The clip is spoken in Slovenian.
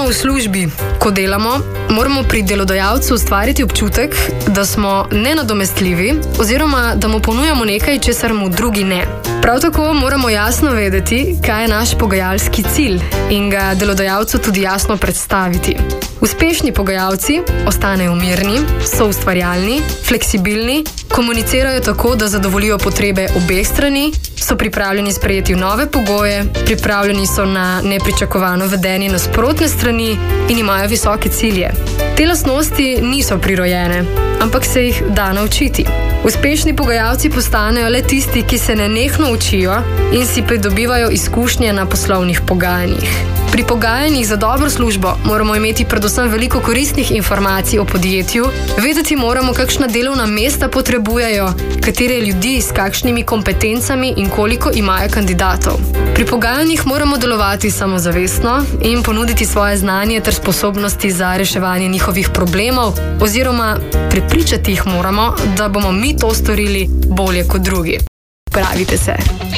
v službi, ko delamo, moramo pri delodajalcu ustvariti občutek, da smo nenadomestljivi oziroma da mu ponujamo nekaj, česar mu drugi ne. Prav tako moramo jasno vedeti, kaj je naš pogajalski cilj in ga delodajalcu tudi jasno predstaviti. Uspešni pogajalci ostanejo mirni, so ustvarjalni, fleksibilni, komunicirajo tako, da zadovoljijo potrebe obeh strani, so pripravljeni sprejeti nove pogoje, pripravljeni so na nepričakovano vedenje nasprotne strani in imajo visoke cilje. Te lastnosti niso prirojene, ampak se jih da naučiti. Uspešni pogajalci postanejo le tisti, ki se nenehno učijo in si pridobivajo izkušnje na poslovnih pogajanjih. Pri pogajanjih za dobro službo moramo imeti predvsem veliko koristnih informacij o podjetju, vedeti moramo, kakšna delovna mesta potrebujejo, katere ljudi s kakšnimi kompetencami in koliko imajo kandidatov. Pri pogajanjih moramo delovati samozavestno in ponuditi svoje znanje ter sposobnosti za reševanje njihovih problemov oziroma prepričati jih moramo, da bomo mi to storili bolje kot drugi. Pravite se.